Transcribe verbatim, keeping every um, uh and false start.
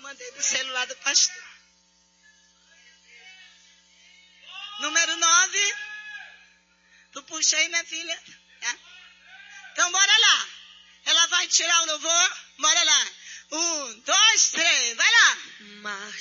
mandei do celular do pastor. Número nove. Tu puxa aí, minha filha. É. Então, bora lá. Ela vai tirar o louvor. Bora lá. Um, dois, três. Vai lá. Marcha.